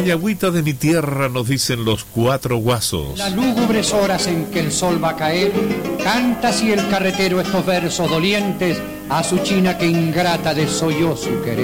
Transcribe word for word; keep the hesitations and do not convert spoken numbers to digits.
hay agüita de mi tierra, nos dicen los cuatro guasos. Las lúgubres horas en que el sol va a caer, canta así el carretero estos versos dolientes a su china que ingrata desoyó su querer.